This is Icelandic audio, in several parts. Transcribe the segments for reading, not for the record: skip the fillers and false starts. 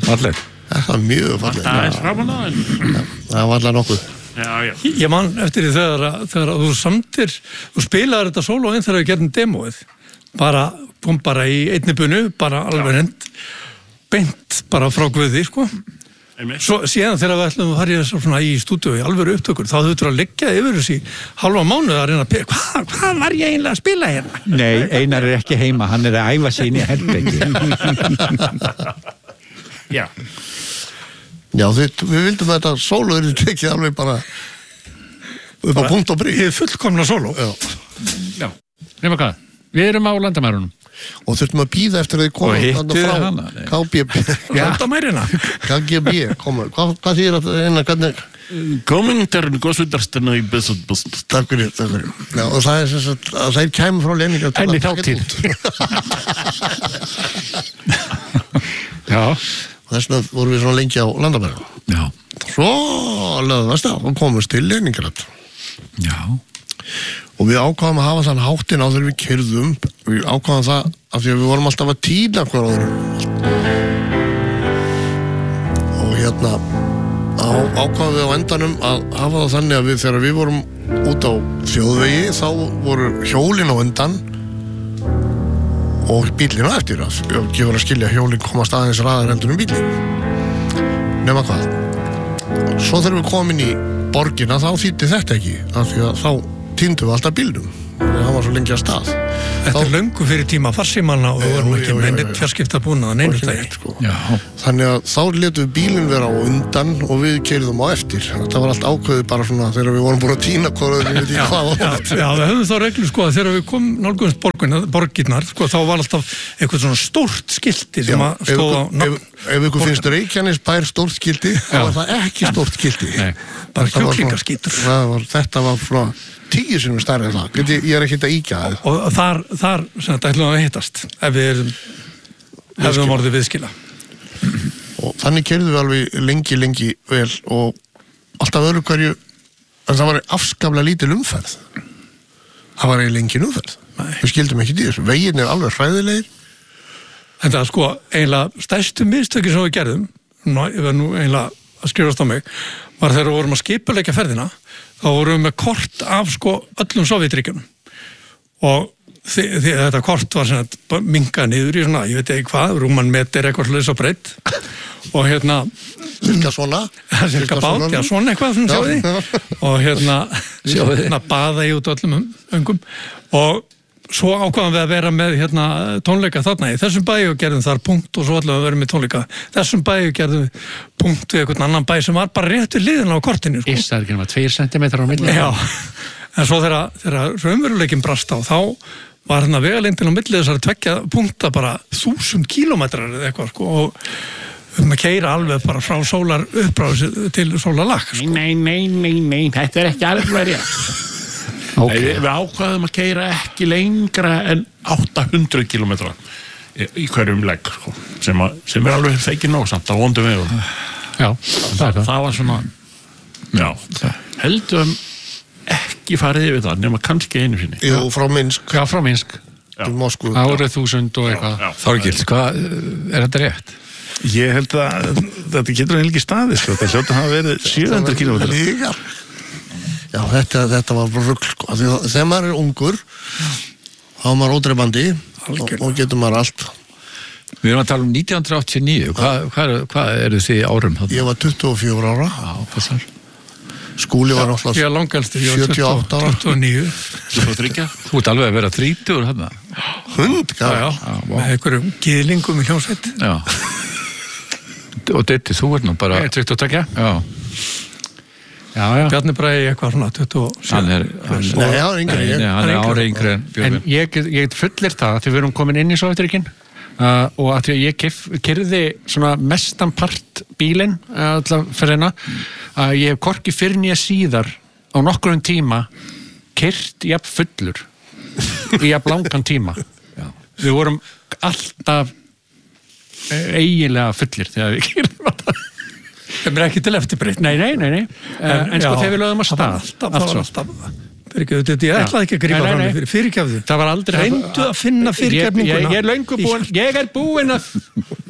fallegt. Það var mjög fallegt. Það er framan á en... Það var allar nokkuð. Já. Ég man eftir því þegar þú samtir, þú spilaðir þetta sóló inn þegar við gerðum demóið. Kom bara í einni bunu, bara alveg hend, beint bara frá Guði, sko. Svo síðan þegar við ætlum að fara svona í stúdíu í alvöru upptökur, þá þurftur að liggja yfir þessi halva mánuð að reyna að hvað var ég eiginlega að spila hérna? Nei, Einar er ekki heima, hann er að æfa sig inn í herbergi. Já. Já, við vildum að þetta sóló eru tekið alveg bara upp á punkt og brí. Þið fullkomna sóló. Já. Nefna hvað? Við erum á landamærunum. Og þurftum að bíða eftir að þið Og hittu frá hana. KGB. Landamærina. KGB, komu. Hvað þýðir þetta hvernig? Kommentarinn góðsvöldarstana í Bessut. Takk fyrir. Já, og það er sem sagt að þeir kæmu frá Leningrad. Henni þáttíð. Já. Og þess vegna vorum við svona lengi á landamærum. Já. Svo lögðum við að stað og komumst til Leningrad. Já. Og við ákváðum að hafa þann háttinn á þegar við keyrðum. Við ákváðum það af því að við vorum alltaf að týna hver áður. Og hérna ákváðum við á endanum að hafa það þannig að þegar við vorum út á þjóðvegi þá voru hjólin á undan og bíllinn á eftir að gefur að skilja hjólin komast aðeins raðar heldur bíllinn. Nema hvað. Svo þegar við komum inn í borgina þá þýddi þetta ekki af því að þá týndum við alltaf bílnum og það var svo lengi að stað. Þetta er löngu fyrir tíma farsímanna og við vorum ekki með neitt fjarskiptabúnað neinu dagi. Sko. Já. Þannig að þá létum við bílinn vera á undan og við keyrðum á eftir. Þetta var allt ákveðið bara svona þegar við vorum búin að týna hvorað við veit ekki hvað. Já, við höfum þá reglu sko að þegar við komum nálgumst borgirnar sko þá var alltaf eitthvað svona stórt skilti sem að stóð á nafn. Ef ykkur finnst Reykjanesbær stórt skilti, þá var það ekki stórt skilti. Nei, bara kjúklingaskítur. Þetta var svona 10 sinnum stærri en það. Ég er ekkert að íkja það. Og þar sem þetta ætlum að hittast ef við hefðum orðið viðskila. Og þannig keyrðum við alveg lengi vel og alltaf öðru hverju, en það var afskaplega lítil umferð. Það var eiginlega engin umferð. Við skildum ekki í þessu. Veginn er alveg hræðilegir. En það sko, eiginlega stærstu mistökin sem við gerðum, ég var nú eiginlega að skrifast á mig, var þegar við vorum að skipuleggja ferðina, þá vorum við með kort af sko öllum Sovétríkjunum. Og þetta kort var svona minkað niður í svona, ég veit ekki hvað, rúman meter eitthvað hlutst á breytt. Og hérna... Cirka svona. Cirka bát, já, svona eitthvað, svona sjáði. Og hérna baða ég út öllum öngum. Og svo ákvaðum við að vera með tónleika þarna í þessum bæ og gerðum þar punkt og svo ætlum við að vera með tónleika þessum bæ og gerðum við punkt við einhvern annan bæ sem var bara rétt við hliðina á kortinu sko. Það er ekki náttúrulega 2 centimetrar á milli. Já, en svo þegar raunveruleikin brast á þá var vegalengdin á milli þessari 2 punkta bara 1000 kílómetrar eða eitthvað sko og að keyra alveg bara frá sólar uppbráðs til sólarlag sko. Nei, þetta er ekki alveg rétt. Okay. Við ákvaðum að keyra ekki lengra en 800 kilometra í hverjum legg sko, sem er alveg feikin nóg samt á vondum vegum. Já, það var svona heldum ekki farið yfir það nema kannski einu sinni. Jú, frá Minsk. Já, frá Minsk. Til Moskvu. Árið 1000 og eitthvað. Þorgils, hvað er þetta rétt? Ég held að þetta getur ekki staðið sko, þetta hljóta hafa verið 700 kilometrar. Líka. Já, þetta var bara rugl sko. Þegar maður er ungur þá er maður ódreifandi og getur maður allt. Við erum að tala 1989, hvað eru þið árum? Ég var 24 ára. Já, passar. Skúli var náttúrulega 78 ára. 29. Þú ert alveg að vera 30 þarna. Já. Með einhverjum gyðlingum í hljómsveit. Já. Og Detti, þú ert nú bara... Ég er 22. Já. Bjarni Bragi eitthvað svona 27. Hann er ári yngri en Björn. En ég get fullir það þegar við erum komin inn í Sovétríkin og að því að ég keyrði svona mestan part bílinn alltaf fyrir hérna að ég hef hvorki fyrir nýja síðar á nokkrum tíma keyrt jafn fullur í jafn langan tíma. Við vorum alltaf eiginlega fullir þegar við keyrðum þetta. Það er ekki til eftirbreytt. Nei. En sko þegar við lögðum að stað. Alltaf. Ég ætlaði ekki að grípa fram fyrir fyrirgefðu. Það var aldrei... Reyndu að finna fyrirgefninguna. Ég er löngu búin. Ég er búin að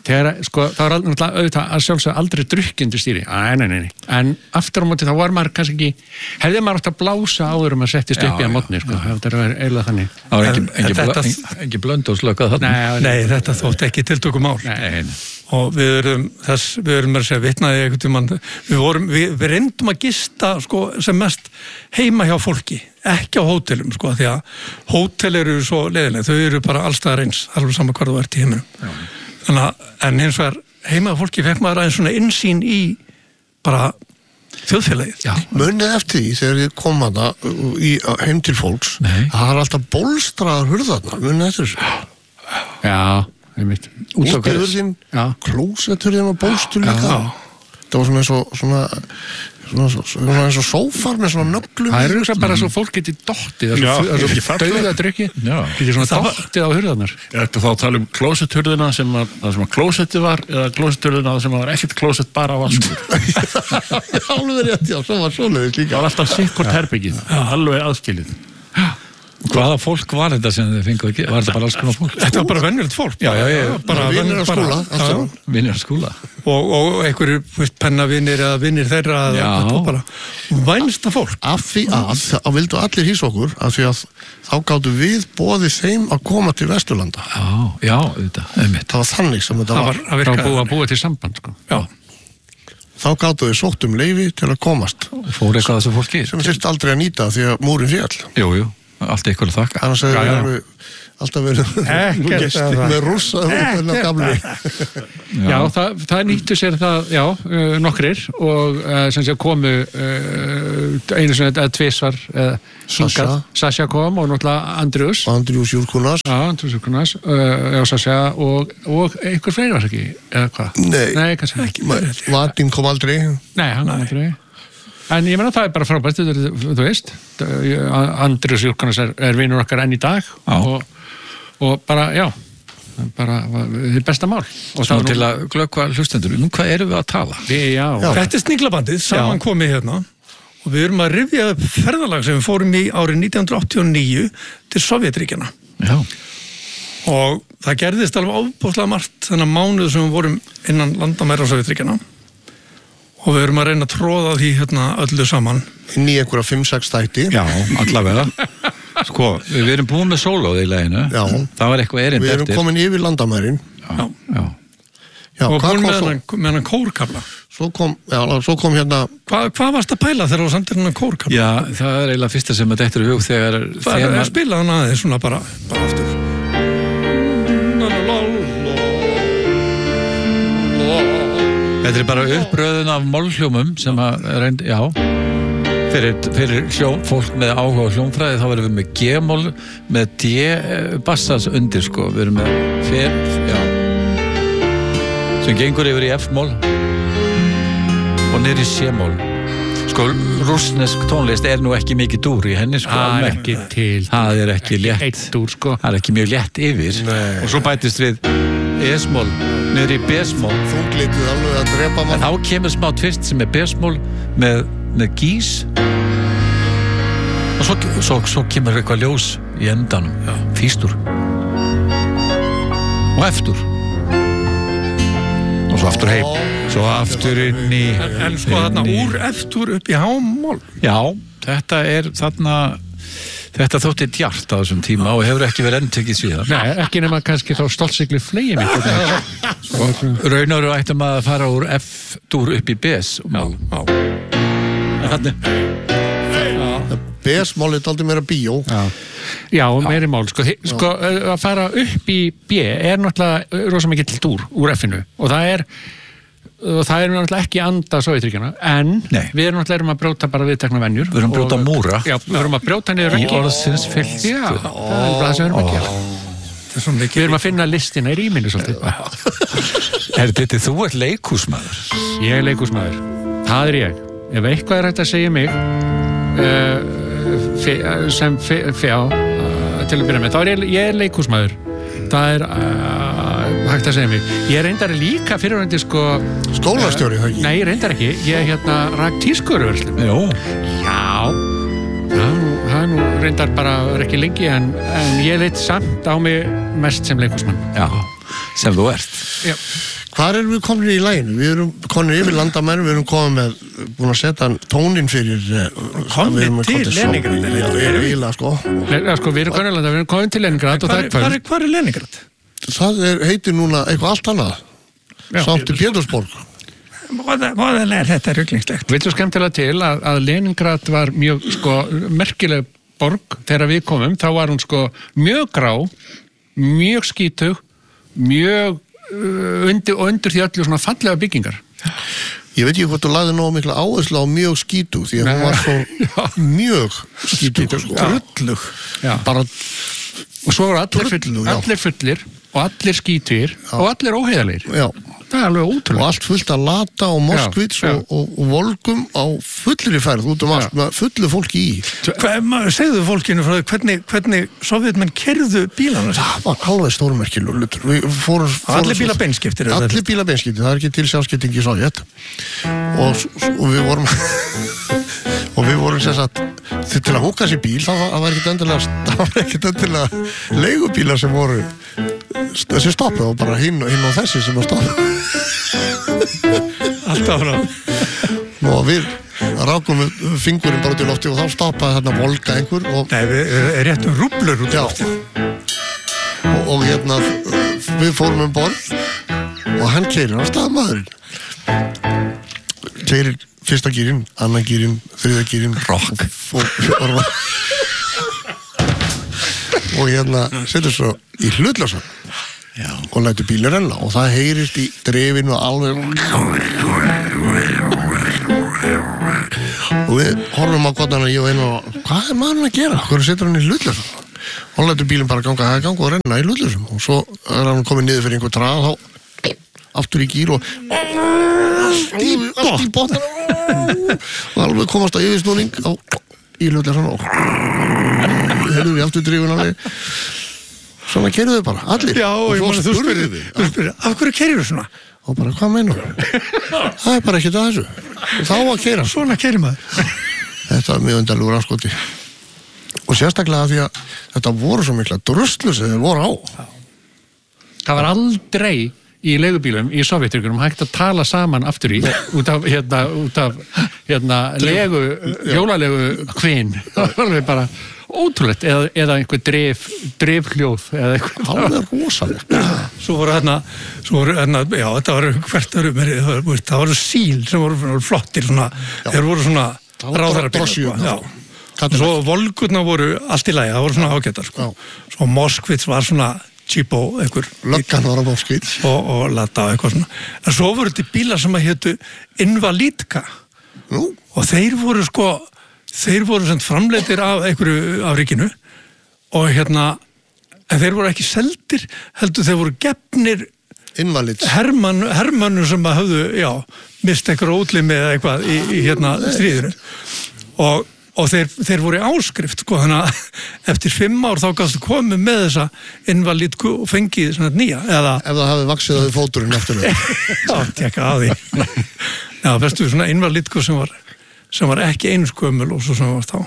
þegar, sko, það var náttúrulega auðvitað að sjálfsögðu aldrei drukkindi stýri, nei, en aftur á móti þá var maður kannski ekki, hefði maður átt að blása áður að settist upp í að mótni, sko, það er eiginlega þannig. Það var ekki blönd og slökað þarna. Nei, þetta þótt ekki tiltökumál. Nei. Og við erum að segja vitnaði einhvern tímann, við reyndum að gista sko, sem mest heima hjá fólki, ekki á hótelum sko, því að hótel eru svo leiðileg, þau eru bara allstaðar eins, alveg sama hvar þú ert í heiminum. Þannig að, en hins vegar heima hjá fólki fekk maður aðeins svona innsýn í bara þjóðfélagið. Munið eftir því þegar ég kom að það heim til fólks, það er alltaf bólstraðar hurðarnar, munið eftir þessu. Já. Útihurðin, klósetthurðin og bólstur líka. Það var svona eins og sófar með svona nöglum. Það er bara svo fólk geti dottið, það er svo dauða drykki, geti svona dottið á hurðarnar. Þetta þá tala klósetthurðina sem klósettið var, eða klósetthurðina sem var ekkert klósett bara á vaskur. Alveg rétt, já, svo var svoleiðis líka. Það var alltaf sikkort herbyggið, alveg aðskilið. Hvaða fólk var þetta sem þið fenguð ekki? Var þetta bara alls konar fólk? Þetta var bara venjulegt fólk. Já. Bara vinnir á skóla. Vinnir á skóla. Og einhverju pennavinnir eða vinnir þeirra. Þetta var bara vænsta fólk. Af því að vildu allir hýsa okkur, af því að þá gátu við boðið þeim að koma til Vesturlanda. Já, þetta, einmitt. Það var þannig sem þetta var. Það var búið til samband, sko. Já. Þá gátu við sótt leyfi til að komast. Fór eitthvað þessu fólki? Sem þurfti aldrei að nýta því að múrin féll. Jú. Allt eitthvað að þakka. Annars hefur við alltaf verið með rússa þennan gamli. Já, það nýttu sér það, nokkrir og sem sé komu einu sem þetta tvisvar Sasha kom og náttúrulega Andrius Júrkunas. Já, Andrius Júrkunas, Sasha og einhver fleiri var ekki, eða hvað? Nei, kannski ekki. Vatin kom aldrei. Nei, hann kom aldrei. En ég menna það er bara frábært, þú veist, Andrius Júrkunas er vinur okkar enn í dag og bara, bara þið besta mál. Og svo til að glöggva hlustendur, hvað erum við að tala? Þetta er Sniglabandið, saman komið hérna og við erum að rifja upp ferðalag sem við fórum í árið 1989 til Sovjetríkjana. Já. Og það gerðist alveg ofboðslega margt þennan mánuð sem við vorum innan landamæra á Sovjetríkjana. Og við erum að reyna að tróða því hérna öllu saman. Inn í einhverja 5-6 þætti. Já, allavega. Sko, við erum búin með sólóð í leginu. Já. Það var eitthvað erind eftir. Við erum komin yfir landamærin. Já. Og búin með hann kórkabla. Svo kom hérna... Hvað varst að pæla þegar þú samtir hann kórkabla? Já, það er eiginlega fyrsta sem að dettur í hug þegar... Það er spilað hann aðeins svona bara aftur. Þetta er bara uppröðun af málhljómum sem að reynd, fyrir fólk með áhuga á hljómfræði þá erum við með G-mál með D-bassas undir, sko. Við erum með sem gengur yfir í F-mál og niður í C-mál. Sko, rússnesk tónlist er nú ekki mikið dúr í henni, sko. Það er ekki til. Það er ekki létt. Eitt dúr, sko. Það er ekki mjög létt yfir. Nei. Og svo bætist við E-smál niður í B-smál. Þunglitið alveg að drepa mann. En þá kemur smá tvist sem er B-smál með gís og svo kemur eitthvað ljós í endanum. Fístur og eftir og svo aftur heim, svo aftur inn í en sko þarna úr eftir upp í hámál. Já, þetta er þarna. Þetta þótti djart á þessum tíma og hefur ekki verið endtekið síðan. Nei, ekki nema kannski þá stoltsigli flegi mitt. Raunar ættum að fara úr F-dúr upp í B-mál. B-smál er aldrei meira bíó. Já, meiri mál. Sko, að fara upp í B er náttúrulega rosa mikill dúr úr F-inu og það er náttúrulega ekki anda Sovétríkjanna, en við erum náttúrulega að brjóta bara viðtekna venjur. Við erum að brjóta múra. Já, við erum að brjóta niður í orðsins fylgst. Já, það er það sem við erum að gera. Við erum að finna listina í rýminu svolítið. Þú ert leikhúsmaður. Ég er leikhúsmaður. Það er ég. Ef eitthvað er hægt að segja mig sem til að byrja með, þá er ég leikhúsmaður. Það er hægt að segja mig. Ég reyndar líka fyrirvændi skólastjóri, það ekki? Nei, ég reyndar ekki. Ég rak tískuverslun. Já. Það nú reyndar bara ekki lengi en ég leit samt á mig mest sem leikhúsmann. Já, sem þú ert. Já. Hvar erum við komin í læginu? Við erum komin yfir landamenn, við erum búin að setja tónin fyrir komin til Leningrad Sko, við erum komin við erum komin til Leningrad og það er Hvar er Leningrad? Það heitir núna eitthvað allt annað Sankti Pétursborg Þetta er ruglingslegt Viltu skemmtilega til að Leningrad var mjög merkileg borg þegar við komum, þá var hún mjög grá, mjög skítug mjög undir því öllu svona fallega byggingar. Ég veit ekki hvort þú lagði nógu mikla áherslu á mjög skítug því að hún var svo mjög skítug drullug bara og svo voru allir fullir og allir skítugir og allir óheiðalegir. Já. Það er alveg ótrúlega. Og allt fullt að lata og Moskvits og volgum á fullri ferð út allt með fullu fólki í. Segðu fólkinu frá því hvernig sovjetmenn kerðu bílana? Það var alveg stórmerkilegur hlutur. Allir bíla beinskiptir? Allir bíla beinskiptir, það er ekki til sjálfskipting í Sovjet. Og við vorum og við vorum sem sagt til að húka sér bíl, það var ekkert endilega leigubílar sem voru þessi stoppu og bara hinn og þessi sem var stoppu alltaf frá og við rákum fingurinn bara til lofti og þá stoppaði þarna volga einhver og nei, við réttum rúblur út í lofti og við fórum borð og hann keyrir á stað maðurinn keyrir fyrsta gírinn, annan gírinn, þriðja gírinn rock og setur svo í hlutlausan og lætur bílinn renna og það heyrist í drefinu alveg og við horfum á gotana ég og einu og hvað er maðurinn að gera? Hvernig setur hann í hlutlausan? Og lætur bílinn bara ganga og renna í hlutlausum og svo er hann komið niður fyrir einhver trað þá aftur í gír og allt í botn og alveg komast að yfirsnúning í hlutlausan og hefur við aftur drifun alveg svona keyrðu þau bara, allir já, og þú spyrir af hverju keyrðu svona? Og bara, hvað meinur það er bara ekkert að þessu og þá að keyra svona keyrir maður þetta var mjög undarlegur afskoti og sérstaklega því að þetta voru svo mikla druslu sem þeir voru á það var aldrei í leigubílum í Sovjeturkunum hægt að tala saman aftur í út af hjólalegu kvin það var alveg bara ótrúlegt eða einhver drifhljóð eða eitthvað alveg rosalegt svo voru já, þetta var hvert það voru síl sem voru flottir svona, þeir voru svona ráðarabílar svo volgurna voru allt í lagi, það voru svona ágættar svo Moskvits var svona Chipo, einhver löggan var á Moskvits og lata á eitthvað svona en svo voru þetta bílar sem að hétu Invalidka og þeir voru sem framleiddir af einhverju af ríkinu og en þeir voru ekki seldir heldur þeir voru gefnir Invalids hermannur sem að höfðu mist einhverju útlimi eða eitthvað í stríðinu og þeir voru í áskrift þannig að eftir 5 ár þá gafstu komið með þessa invalidku og fengið svona nýja eða ef það hafi vaxið á því fóturinn eftir já, tekka á því bestu svona invalidku sem var ekki einu skömmul og svo sem var þá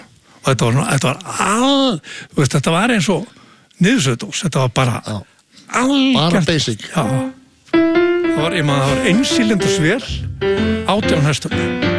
og þetta var eins og niðursöðdós, þetta var bara basic það var einsýlindarsvél 18 hestum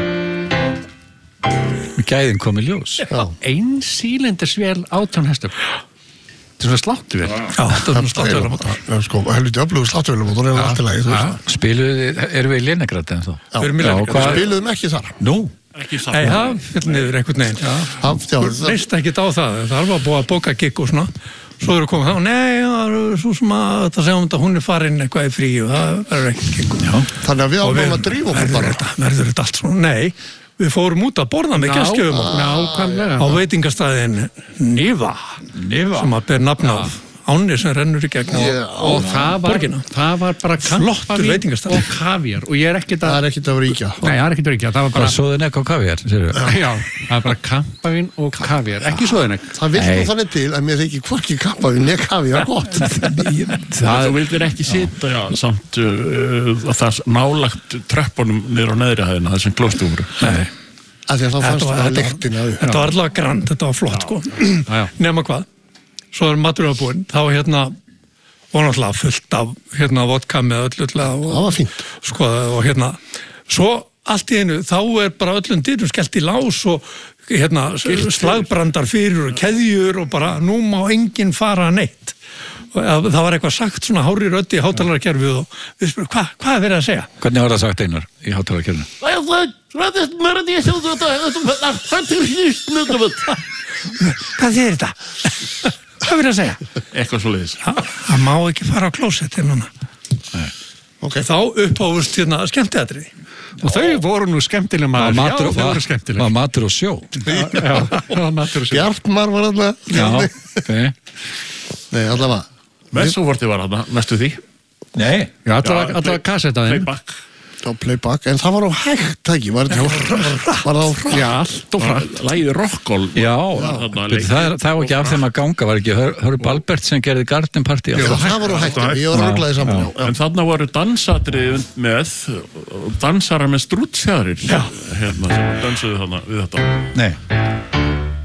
gæðin komið ljós einsýlindarsvél 18 hestum þetta er svona sláttuvél þetta er svona sláttuvél helviti öflugur sláttuvél er allt í lagi erum við í Leningrad en þá? Spiluðum ekki þar nú? Nei, það fyrir niður einhvern veginn veist ekki á það var búið að bóka gig og svona svo eru komið það og nei, það er svo sem að þetta segjum að hún er farin eitthvað í frí og það verður ekkert gig þannig að við áfram að drífa okkur bara verður þetta allt svona, nei við fórum út að borða með gestgjöfum á veitingastæðin Niva sem að ber nafn af ánni sem rennur í gegn og það var bara kampavín og kavíar og ég er ekkert að það er ekkert að ríkja nei, það er ekkert að ríkja það var bara soðinegg og kavíar já, það var bara kampavín og kavíar ekki soðinegg það vil nú þannig til að mér þykir hvorki kampavín eða kavíar gott það vildir ekki sita samt það nálagt tröppunum niður á neðri hæðina þessum klóstúmuru nei af því að þá fannst það lyktina þetta var allavega grand, þetta var flott nema hvað svo er maturinn búinn þá og náttúrulega fullt af vodka með öllu Það var fínt. sko, og svo allt í einu, þá bara öllum dyrum skellt í lás og slagbrandar fyrir og keðjur og bara nú má enginn fara neitt. Og það var eitthvað sagt svona hári röddi í hátalakerfið og við spyrum, hvað verið að segja? Hvernig var það sagt, Einar, í hátalakerfinu? Hvað er þetta? Hvað verið að segja? Eitthvað svo leiðis. Það má ekki fara á klósetti núna. Ok. Þá upphófust skemmtiatriði. Og þau voru nú skemmtileg maður. Já, þau voru skemmtileg. Var matur og sjó. Já, það var matur og sjó. Bjartmar var þarna. Já, ok. Nei, allavega. Messuvorti var þarna, næstu því. Nei. Já, allavega kassettaðinn. Playback. Já, playback, en það var á hægt, ekki? Var það á hratt? Já, allt og frætt. Lægið Rockall. Já, það var ekki af þeim að ganga, var ekki Hörb Albert sem gerði Garden Party. Já, það var á hægt, ég var röglaði saman. En þarna voru dansatrið með, dansara með strútsfjarir. Sem dansuðu þarna við þetta. Nei.